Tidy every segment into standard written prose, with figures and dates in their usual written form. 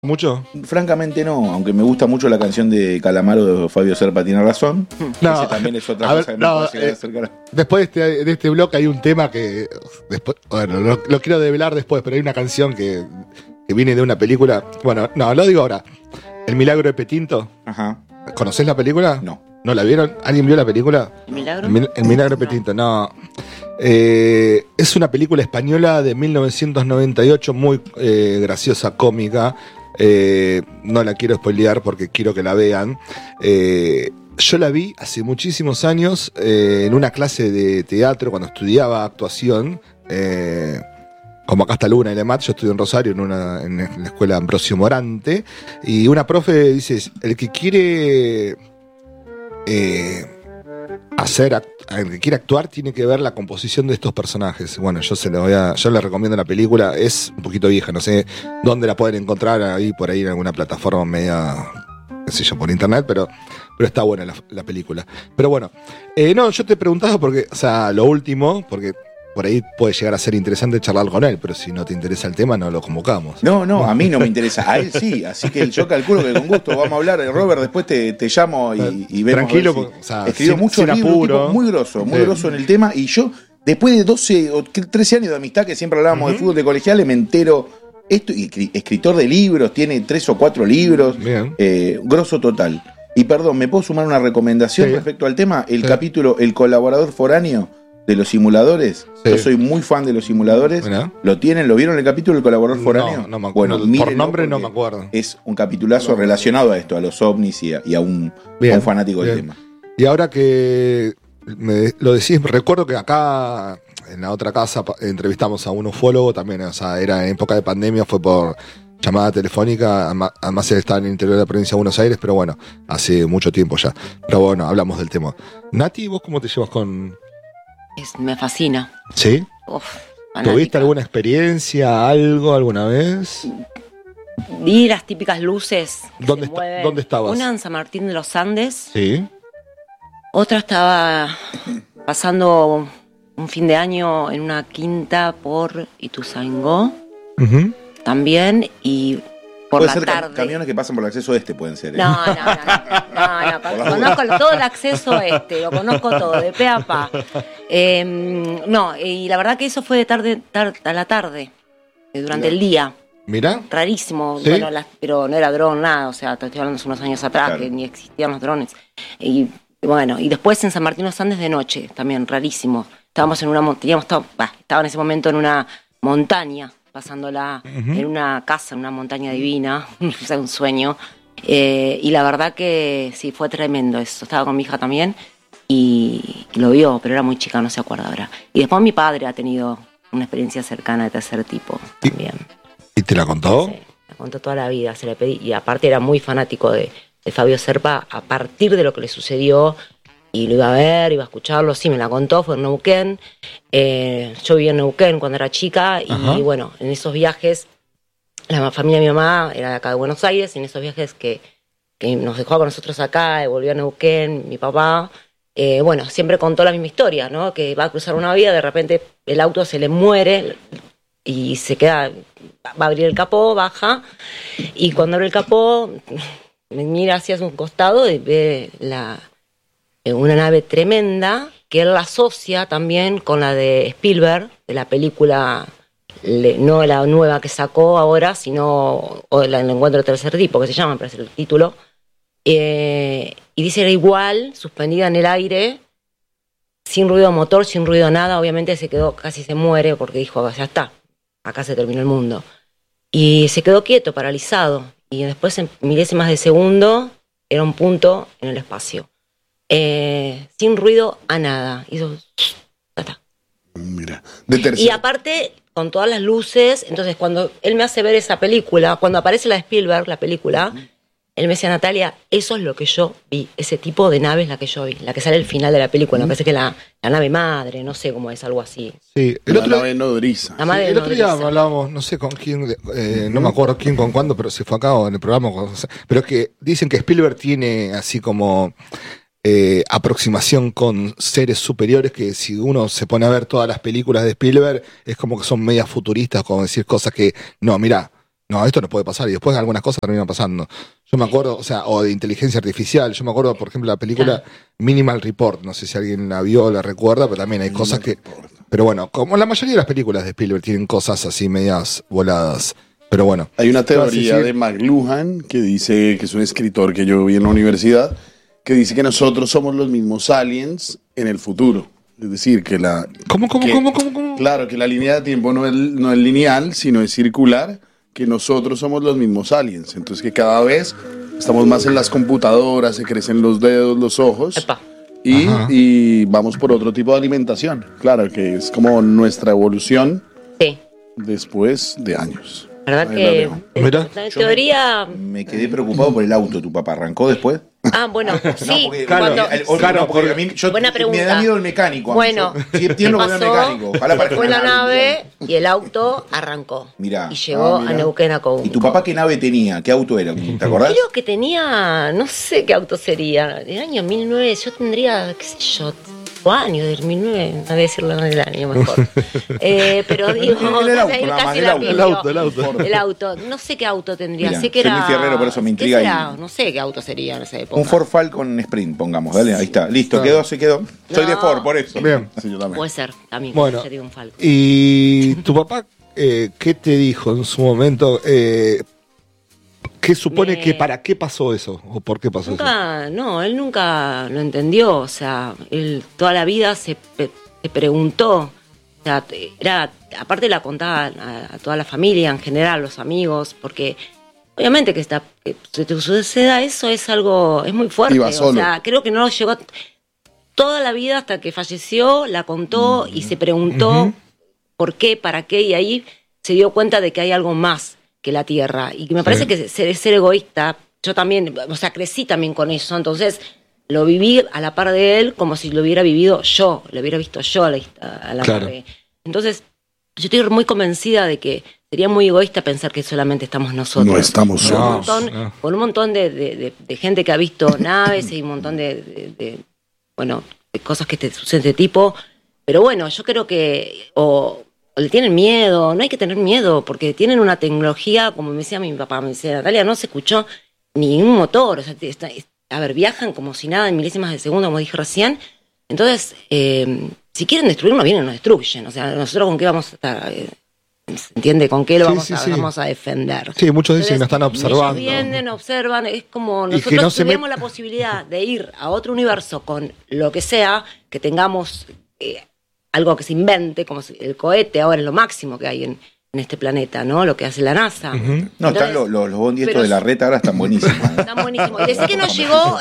¿Mucho? Francamente no, aunque me gusta mucho la canción de Calamaro de Fabio Serpa, tiene razón. No, Ese también es otra a cosa ver, que me no, puede llegar a acercar. Después de este bloque hay un tema que después, bueno, lo quiero develar después, pero hay una canción que viene de una película. Bueno, no, lo digo ahora. El milagro de Petinto. Ajá. ¿Conocés la película? No. ¿No la vieron? ¿Alguien vio la película? ¿El milagro? El milagro de Petinto, no. Es una película española de 1998, muy graciosa, cómica. No la quiero spoilear porque quiero que la vean. Yo la vi hace muchísimos años en una clase de teatro cuando estudiaba actuación. Como acá está Luna y Lemat, yo estudio en Rosario en la escuela Ambrosio Morante. Y una profe dice: el que quiere el que quiere actuar tiene que ver la composición de estos personajes. Bueno, yo le recomiendo la película. Es un poquito vieja, no sé dónde la pueden encontrar, ahí por ahí en alguna plataforma media, qué sé yo, por internet, pero está buena la película. Pero bueno, no, yo te preguntaba porque, o sea, lo último, porque por ahí puede llegar a ser interesante charlar con él, pero si no te interesa el tema, no lo convocamos. No, a mí no me interesa, a él sí, así que yo calculo que con gusto vamos a hablar. Robert, después te llamo y vemos. Tranquilo, porque, o sea, escribió muchos libros, un tipo muy grosso en el tema, y yo, después de 12 o 13 años de amistad, que siempre hablábamos de fútbol de colegiales, me entero, escritor de libros, tiene 3 o 4 libros, grosso total. Y perdón, ¿me puedo sumar una recomendación respecto al tema? El capítulo El colaborador foráneo de los simuladores. Yo soy muy fan de los simuladores. Bueno. ¿Lo vieron el capítulo del colaborador foráneo? No me acuerdo. Bueno, por nombre no me acuerdo. Es un capitulazo relacionado a esto, a los ovnis y a un fanático del tema. Y ahora que lo decís, recuerdo que acá en la otra casa entrevistamos a un ufólogo también, o sea, era en época de pandemia, fue por llamada telefónica, además él está en el interior de la provincia de Buenos Aires, pero bueno, hace mucho tiempo ya. Pero bueno, hablamos del tema. Nati, ¿vos cómo te llevas con...? Me fascina. ¿Sí? ¿Tuviste alguna experiencia, algo, alguna vez? Vi las típicas luces. ¿Dónde estabas? Una en San Martín de los Andes. Sí. Otra estaba pasando un fin de año en una quinta por Ituzaingó. También, y por la tarde. Camiones que pasan por el acceso este pueden ser. No. Conozco todo el acceso lo conozco todo, de pe a pa. No, y la verdad que eso fue de tarde a la tarde, durante el día. Mira. Rarísimo, ¿Sí? bueno, pero no era dron, nada, o sea, te estoy hablando hace unos años atrás, claro, que ni existían los drones. Y bueno, y después en San Martín de los Andes de noche, también rarísimo. Estábamos en una montaña, estaba en ese momento en una montaña, pasándola en una casa, en una montaña divina, o sea, un sueño. Y la verdad que sí, fue tremendo eso. Estaba con mi hija también y lo vio, pero era muy chica, no se acuerda ahora. Y después mi padre ha tenido una experiencia cercana de tercer tipo también. ¿Y te la contó? Sí, la contó toda la vida, se le pedí. Y aparte era muy fanático de Fabio Serpa a partir de lo que le sucedió. Y lo iba a ver, iba a escucharlo, sí, me la contó, fue en Neuquén. Yo vivía en Neuquén cuando era chica y bueno, en esos viajes, la familia de mi mamá era de acá de Buenos Aires, y en esos viajes que nos dejó con nosotros acá, volvió a Neuquén, mi papá, bueno, siempre contó la misma historia, ¿no? Que va a cruzar una vía, de repente el auto se le muere y se queda, va a abrir el capó, baja, y cuando abre el capó, mira hacia un costado y ve una nave tremenda que él la asocia también con la de Spielberg, de la película, no la nueva que sacó ahora, sino el encuentro del tercer tipo, que se llama, parece el título, y dice era igual, suspendida en el aire, sin ruido motor, sin ruido nada. Obviamente se quedó, casi se muere, porque dijo, ya está, acá se terminó el mundo. Y se quedó quieto, paralizado, y después en milésimas de segundo era un punto en el espacio. Sin ruido a nada. Hizo, ya está. Mira, y aparte, con todas las luces, entonces cuando él me hace ver esa película, cuando aparece la de Spielberg, la película, él me decía, Natalia, eso es lo que yo vi, ese tipo de nave es la que yo vi, la que sale al final de la película, me parece que la nave madre, no sé cómo es, algo así. Sí, la nave nodriza. La madre el otro día nodriza. Hablábamos, no sé con quién, no me acuerdo quién con cuándo, pero si fue acá o en el programa, pero es que dicen que Spielberg tiene así como aproximación con seres superiores, que si uno se pone a ver todas las películas de Spielberg es como que son medias futuristas, como decir cosas que no, mirá, no, esto no puede pasar, y después algunas cosas terminan pasando. Yo me acuerdo, o sea, o de inteligencia artificial, yo me acuerdo, por ejemplo, la película Minimal Report, no sé si alguien la vio o la recuerda, pero también hay cosas que... Pero bueno, como la mayoría de las películas de Spielberg tienen cosas así medias voladas, pero bueno. Hay una teoría de McLuhan que dice, que es un escritor que yo vi en la universidad, que dice que nosotros somos los mismos aliens en el futuro. Es decir, que la... ¿Cómo? Claro, que la línea de tiempo no es lineal, sino es circular, que nosotros somos los mismos aliens. Entonces que cada vez estamos más en las computadoras, se crecen los dedos, los ojos, y vamos por otro tipo de alimentación. Claro, que es como nuestra evolución después de años. ¿Verdad que Mira, la teoría... Me quedé preocupado por el auto. ¿Tu papá arrancó después? Ah, bueno, sí. Porque a mí, buena pregunta. Me da miedo el mecánico. Bueno, sí, entiendo que es mecánico. Ojalá parezca fue una la nave y el auto arrancó. Mirá. Y llegó a Neuquén, a Cobo. ¿Y tu papá qué nave tenía? ¿Qué auto era? ¿Te acordás? Creo que tenía, no sé qué auto sería, del año 1900, yo tendría, qué sé yo, 5 años, del 1900, no voy a decirlo en el año mejor. Pero digo, el auto, no sé qué auto tendría, Mirá, sé que soy era... muy fierrero, por eso me intriga. ¿Qué será? No sé qué auto sería en esa época. Un Ford Falcon Sprint, pongamos, dale, ahí está. Listo, se quedó. Soy de Ford, por eso. bien. Sí, yo también. Puede ser, también. Bueno, Sería un Falcon. y tu papá, ¿qué te dijo en su momento? ¿Qué supone que para qué pasó eso? ¿O por qué pasó eso? No, él nunca lo entendió. O sea, él toda la vida se preguntó. O sea, aparte la contaba a toda la familia en general, a los amigos, porque obviamente que se te suceda eso es algo, es muy fuerte. Iba solo. O sea, creo que no llegó toda la vida hasta que falleció, la contó y se preguntó por qué, para qué, y ahí se dio cuenta de que hay algo más que la tierra. Y me parece que ser egoísta, yo también, o sea, crecí también con eso, entonces lo viví a la par de él como si lo hubiera vivido yo, lo hubiera visto yo a la par de él. Entonces, yo estoy muy convencida de que sería muy egoísta pensar que solamente estamos nosotros. No estamos solos. Con un montón de gente que ha visto naves y un montón de cosas que te suceden de este tipo. Pero bueno, yo creo que... O le tienen miedo, no hay que tener miedo, porque tienen una tecnología, como me decía mi papá, me decía, Natalia, no se escuchó ni un motor, o sea, viajan como si nada en milésimas de segundo, como dije recién. Entonces, si quieren destruirnos, vienen y nos destruyen. O sea, nosotros con qué vamos a estar, ¿se entiende? ¿Con qué lo vamos a defender? Sí, muchos dicen que nos están observando. Ellos vienen, observan, es como nosotros tenemos la posibilidad de ir a otro universo con lo que sea, que tengamos... algo que se invente, como el cohete ahora es lo máximo que hay en este planeta, ¿no? Lo que hace la NASA. No, están los bondi estos de la reta ahora están buenísimos. Están buenísimos. Y decir que no llegó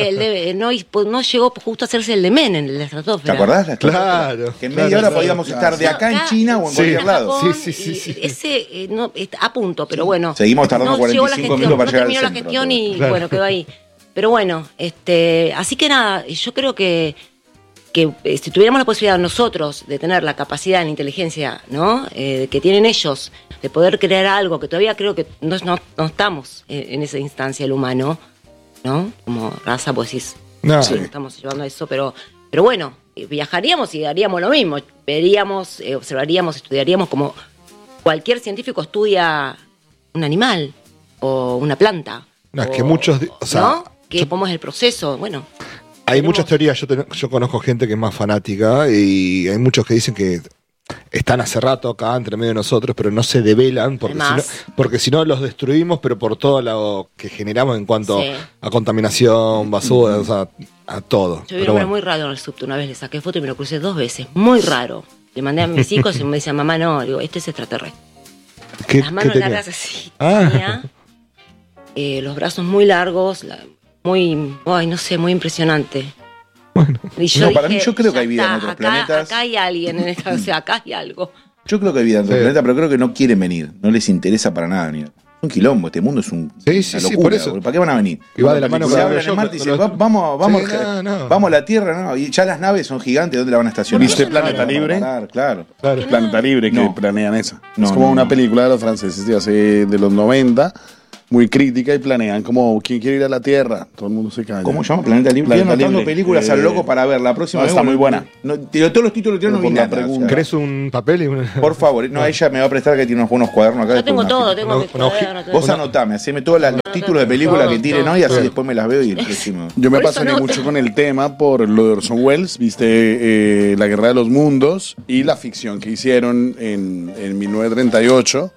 no llegó justo a hacerse el de Menem, el de la estratosfera. ¿Te acordás? Claro. Que en media hora podíamos estar de acá en China o en cualquier lado. Japón, Sí. Ese está a punto, pero bueno. Seguimos tardando 45 minutos para llegar al terminó la centro. gestión y bueno, quedó ahí. Pero bueno, así que nada, yo creo que si tuviéramos la posibilidad nosotros de tener la capacidad, la inteligencia, ¿no? Que tienen ellos, de poder crear algo, que todavía creo que no estamos en esa instancia el humano, ¿no? Como raza, pues decís, no estamos llevando a eso, pero bueno, viajaríamos y haríamos lo mismo, veríamos, observaríamos, estudiaríamos como cualquier científico estudia un animal o una planta. No, es que muchos, o sea, ¿no? ¿Cómo es el proceso? Bueno. Hay muchas teorías, yo conozco gente que es más fanática y hay muchos que dicen que están hace rato acá entre medio de nosotros, pero no se develan porque si no los destruimos, pero por todo lo que generamos en cuanto a contaminación, basura, o sea, a todo. Yo vi un hombre muy raro en el subte, una vez le saqué foto y me lo crucé 2 veces, muy raro. Le mandé a mis hijos y me decían, mamá, no, digo, este es extraterrestre. Las manos largas así, tenía, los brazos muy largos, muy impresionante. Bueno. Y yo para mí yo creo que hay vida en otros planetas. Acá hay alguien, o sea, acá hay algo. Yo creo que hay vida en otros planetas, pero creo que no quieren venir. No les interesa para nada venir. Es un quilombo, este mundo es una locura. Por eso. ¿Para qué van a venir? Y va de la mano con Marte y dice, vamos a la Tierra, ¿no? Y ya las naves son gigantes, ¿dónde la van a estacionar? ¿Viste Planeta Libre? Claro. Planeta Libre, que planean esa. Es como una película de los franceses de los 90, muy crítica y planean como ¿quién quiere ir a la Tierra? Todo el mundo se calla. ¿Cómo se llama? Planeta Libre. Planeta Estoy anotando Libre. películas al loco para ver. La próxima está muy buena. No, todos los títulos no vi Por la nada. pregunta. ¿Querés un papel? Por favor, no, ella me va a prestar que tiene unos buenos cuadernos acá. Yo tengo todo, tengo mis no, cuadernos, Vos todo. anotame, haceme todos los títulos de películas que tiren hoy, así después me las veo y el próximo. Yo me Por eso apasioné no- mucho con el tema por lo de Orson Welles, viste La Guerra de los Mundos y la ficción que hicieron en 1938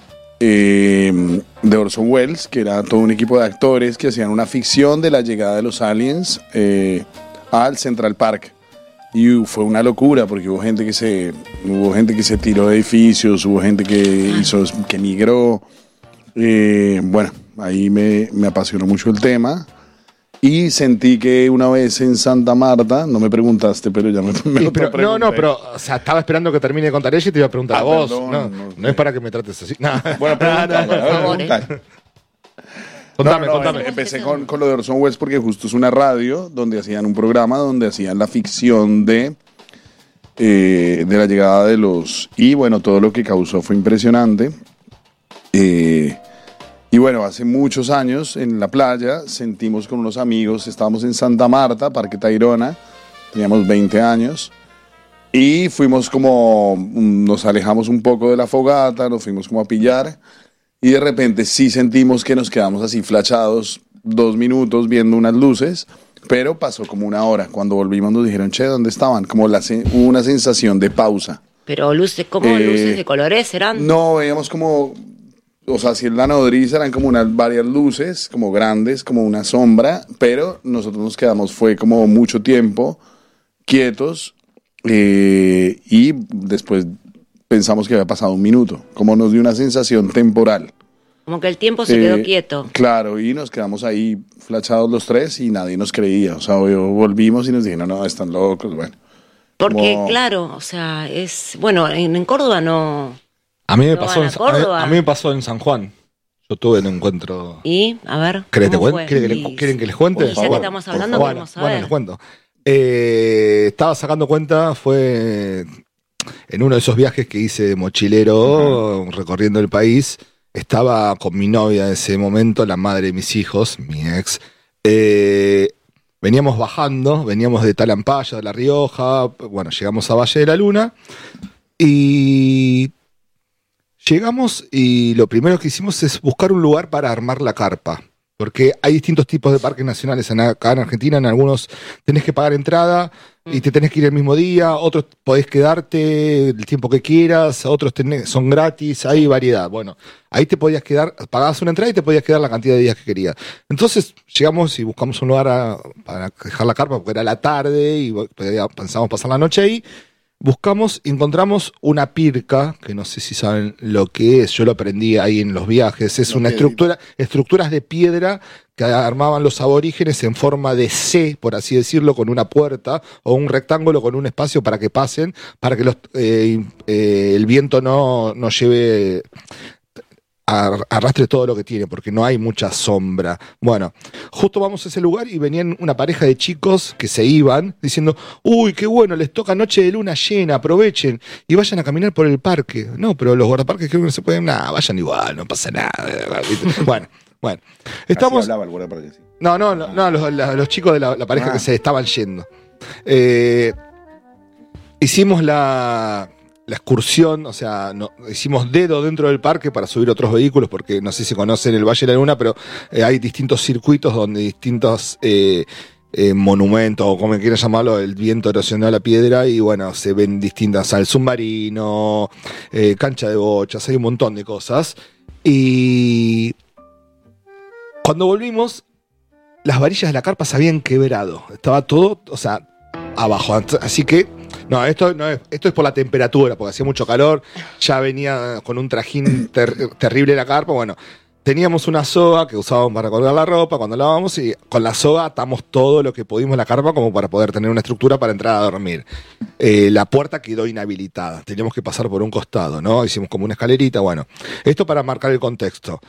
de Orson Welles, que era todo un equipo de actores que hacían una ficción de la llegada de los aliens al Central Park. Y fue una locura porque hubo gente que se tiró de edificios, hubo gente que migró. Bueno, ahí me apasionó mucho el tema. Y sentí que una vez en Santa Marta, no me preguntaste, pero ya me Sí, lo pero, no, pero o sea, estaba esperando que termine de contar ella y te iba a preguntar a vos. perdón, No es para que me trates así. No. Bueno, pregunta, por favor, Contame, No, contame. empecé con lo de Orson Welles porque justo es una radio donde hacían un programa donde hacían la ficción de la llegada de los... Y bueno, todo lo que causó fue impresionante. Y bueno, hace muchos años en la playa sentimos con unos amigos, estábamos en Santa Marta, Parque Tayrona, teníamos 20 años. Y fuimos nos alejamos un poco de la fogata, nos fuimos como a pillar. Y de repente sí sentimos que nos quedamos así flachados 2 minutos viendo unas luces, pero pasó como 1 hora. Cuando volvimos nos dijeron, che, ¿dónde estaban? Hubo una sensación de pausa. Pero luces, ¿cómo luces de colores eran? No, veíamos como, o sea, si en la nodriza eran como varias luces, como grandes, como una sombra, pero nosotros nos quedamos, fue como mucho tiempo quietos y después pensamos que había pasado 1 minuto, como nos dio una sensación temporal. Como que el tiempo se quedó quieto. Claro, y nos quedamos ahí flachados los 3 y nadie nos creía. O sea, volvimos y nos dijeron, no, están locos, bueno. Porque, claro, o sea, bueno, en Córdoba no... A mí me No pasó van a Córdoba. a mí me pasó en San Juan. Yo tuve un encuentro. Y, a ver, ¿Quieren ¿cómo fue? que les cuente? Y ya que estamos hablando, Bueno, queremos saber. les cuento. Estaba sacando cuenta, fue en uno de esos viajes que hice de mochilero, recorriendo el país. Estaba con mi novia en ese momento, la madre de mis hijos, mi ex. Veníamos bajando, veníamos de Talampaya, de La Rioja. Bueno, llegamos a Valle de la Luna. Y llegamos y lo primero que hicimos es buscar un lugar para armar la carpa. Porque hay distintos tipos de parques nacionales acá en Argentina. En algunos tenés que pagar entrada y te tenés que ir el mismo día. Otros podés quedarte el tiempo que quieras. Otros son gratis. Hay variedad. Bueno, ahí te podías quedar, pagabas una entrada y te podías quedar la cantidad de días que querías. Entonces llegamos y buscamos un lugar para dejar la carpa porque era la tarde y pensamos pasar la noche ahí. Buscamos, encontramos una pirca, que no sé si saben lo que es, yo lo aprendí ahí en los viajes, es una estructuras de piedra que armaban los aborígenes en forma de C, por así decirlo, con una puerta o un rectángulo con un espacio para que pasen, para que el viento no lleve... arrastre todo lo que tiene, porque no hay mucha sombra. Bueno, justo vamos a ese lugar y venían una pareja de chicos que se iban diciendo, uy, qué bueno, les toca noche de luna llena, aprovechen y vayan a caminar por el parque. No, pero los guardaparques creo que no se pueden, nada, vayan igual, no pasa nada. Bueno. Estamos... Así hablaba el guardaparque, sí. No, los chicos de la pareja que se estaban yendo. Hicimos la excursión, o sea, hicimos dedo dentro del parque para subir otros vehículos, porque no sé si conocen el Valle de la Luna, pero hay distintos circuitos donde distintos monumentos, o como quieran llamarlo, el viento erosionó la piedra y bueno, se ven distintas, al submarino, cancha de bochas, hay un montón de cosas. Y cuando volvimos, las varillas de la carpa se habían quebrado, estaba todo, o sea, abajo, así que no, esto es por la temperatura, porque hacía mucho calor, ya venía con un trajín terrible la carpa. Bueno, teníamos una soga que usábamos para colgar la ropa cuando lavábamos y con la soga atamos todo lo que pudimos la carpa como para poder tener una estructura para entrar a dormir. La puerta quedó inhabilitada, teníamos que pasar por un costado, ¿no? Hicimos como una escalerita, bueno, esto para marcar el contexto.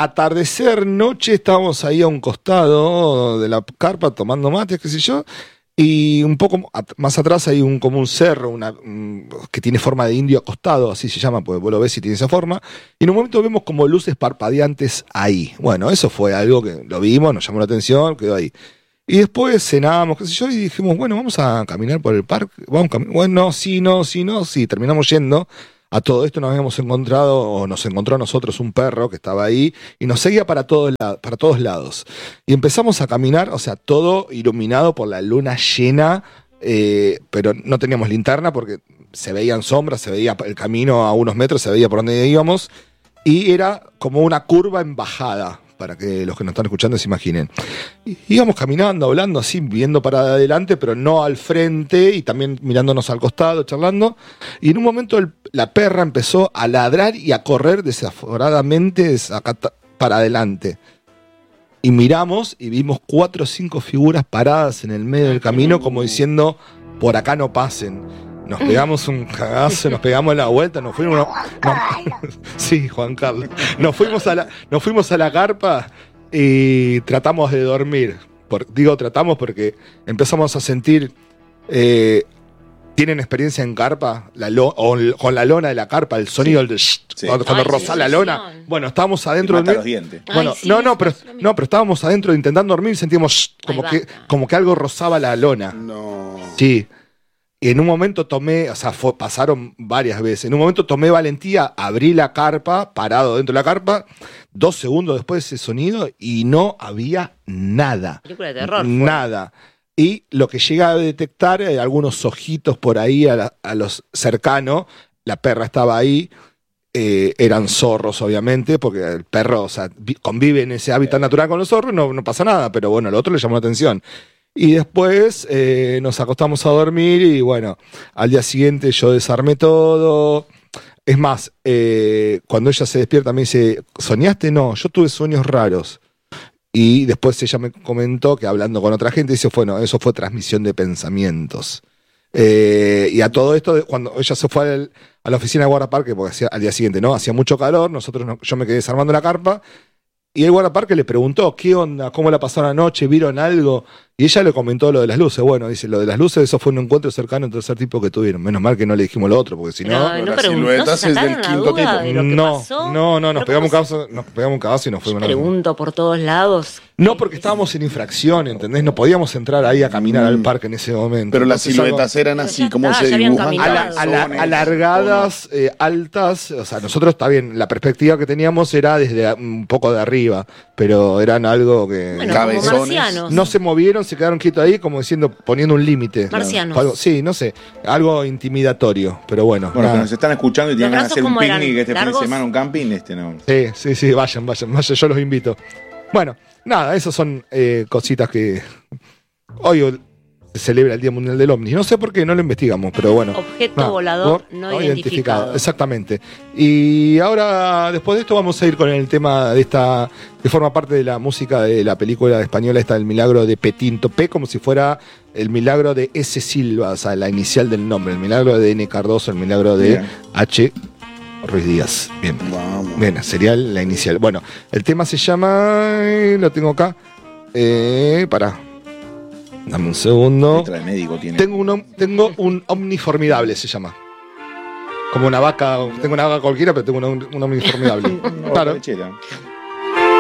Atardecer, noche, estábamos ahí a un costado de la carpa tomando mates, qué sé yo. Y un poco más atrás hay como un cerro, que tiene forma de indio acostado, así se llama, porque vos lo ves y tiene esa forma. Y en un momento vemos como luces parpadeantes ahí. Bueno, eso fue algo que lo vimos, nos llamó la atención, quedó ahí. Y después cenamos, qué sé yo, y dijimos, bueno, vamos a caminar por el parque. Bueno, sí, terminamos yendo. A todo esto nos habíamos encontrado, o nos encontró a nosotros un perro que estaba ahí y nos seguía para todos lados. Y empezamos a caminar, o sea, todo iluminado por la luna llena, pero no teníamos linterna porque se veían sombras, se veía el camino a unos metros, se veía por dónde íbamos, y era como una curva en bajada, para que los que nos están escuchando se imaginen. Y íbamos caminando, hablando así, viendo para adelante, pero no al frente, y también mirándonos al costado, charlando. Y en un momento la perra empezó a ladrar y a correr desaforadamente para adelante. Y miramos y vimos 4 o 5 figuras paradas en el medio del camino, como diciendo, por acá no pasen. Nos pegamos un cagazo, nos pegamos la vuelta, nos fuimos. Sí, Juan Carlos. Nos fuimos a la carpa y tratamos de dormir. Digo tratamos porque empezamos a sentir. ¿Tienen experiencia en carpa? Con la lona de la carpa, el sonido del cuando rozaba la lona. Bueno, estábamos adentro los dientes. Bueno, pero estábamos adentro intentando dormir y sentíamos como que algo rozaba la lona. No. Sí. Y en un momento pasaron varias veces. En un momento tomé valentía, abrí la carpa, parado dentro de la carpa, 2 segundos después de ese sonido y no había nada. Película de terror. Nada. Y lo que llega a detectar, algunos ojitos por ahí a los cercanos, la perra estaba ahí, eran zorros obviamente, porque el perro, o sea, convive en ese hábitat natural con los zorros, no pasa nada, pero bueno, lo otro le llamó la atención. Y después nos acostamos a dormir y bueno, al día siguiente yo desarmé todo. Es más, cuando ella se despierta me dice, ¿soñaste? No, yo tuve sueños raros. Y después ella me comentó que hablando con otra gente, dice, bueno, eso fue transmisión de pensamientos. Y a todo esto, cuando ella se fue a la oficina de guardaparque, porque al día siguiente, ¿no? Hacía mucho calor, yo me quedé desarmando la carpa. Y el guardaparque le preguntó, ¿qué onda? ¿Cómo la pasaron anoche? ¿Vieron algo? Y ella le comentó lo de las luces. Bueno, dice, lo de las luces, eso fue un encuentro cercano entre el tercer tipo que tuvieron. Menos mal que no le dijimos lo otro, porque si no... Las siluetas es del quinto tipo. No, nos pegamos un cagazo y nos fuimos. Pregunto por todos lados. No, porque estábamos en infracción, ¿entendés? No podíamos entrar ahí a caminar al parque en ese momento. Pero las siluetas eran así, como se dibujan. Alargadas, altas. O sea, nosotros, está bien, la perspectiva que teníamos era desde un poco de arriba, pero eran algo que... Bueno, cabezones. No se movieron, se quedaron quietos ahí, como diciendo, poniendo un límite. Marcianos. Sí, no sé, algo intimidatorio, pero bueno. Bueno, que nos están escuchando y tienen ganas de hacer un picnic este fin de semana, un camping, no. Sí, vayan, yo los invito. Bueno, nada, esas son cositas que hoy se celebra el Día Mundial del OVNI. No sé por qué, no lo investigamos, pero bueno. Objeto volador no identificado. Exactamente. Y ahora, después de esto, vamos a ir con el tema de esta, que forma parte de la música de la película española, El Milagro de Petinto P, como si fuera el milagro de S. Silva, o sea, la inicial del nombre, el milagro de N. Cardoso, el milagro de H. Ruiz Díaz. Bien. Vamos. Bien, sería la inicial. Bueno, el tema se llama. Lo tengo acá. Pará. Dame un segundo. Letra de médico tiene. Tengo un Omni Formidable, se llama. Como una vaca. Tengo una vaca cualquiera, pero tengo un Omni Formidable. Claro.